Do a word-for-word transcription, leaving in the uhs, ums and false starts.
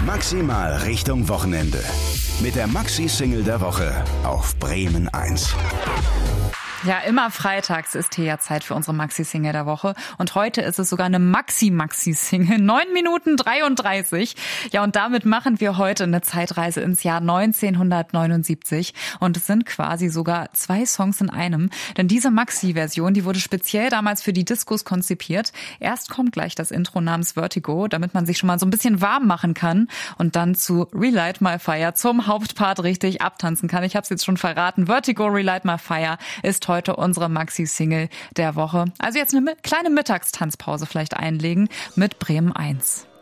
Maximal Richtung Wochenende. Mit der Maxi-Single der Woche auf Bremen eins. Ja, immer freitags ist hier ja Zeit für unsere Maxi-Single der Woche. Und heute ist es sogar eine Maxi-Maxi-Single. neun Minuten dreiunddreißig. Ja, und damit machen wir heute eine Zeitreise ins Jahr neunzehnhundertneunundsiebzig. Und es sind quasi sogar zwei Songs in einem. Denn diese Maxi-Version, die wurde speziell damals für die Discos konzipiert. Erst kommt gleich das Intro namens Vertigo, damit man sich schon mal so ein bisschen warm machen kann. Und dann zu Relight My Fire zum Hauptpart richtig abtanzen kann. Ich habe es jetzt schon verraten. Vertigo, Relight My Fire ist heute heute unsere Maxi-Single der Woche. Also jetzt eine kleine Mittagstanzpause vielleicht einlegen mit Bremen eins.